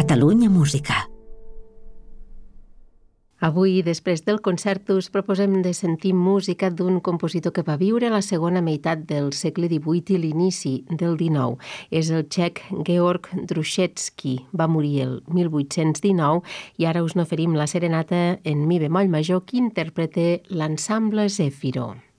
Catalunya Música. Avui, després del concert, us proposem de sentir música d'un compositor que va viure a la segona meitat del segle XVIII i l'inici del XIX. És el txec Georg Druschetski. Va morir el 1819 i ara us n'oferim la serenata en mi bemoll major que interpreta l'ensemble Zèfiro.